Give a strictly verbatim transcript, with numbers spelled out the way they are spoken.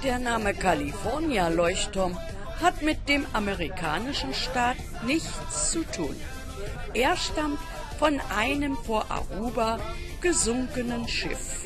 Der Name California-Leuchtturm hat mit dem amerikanischen Staat nichts zu tun. Er stammt von einem vor Aruba gesunkenen Schiff.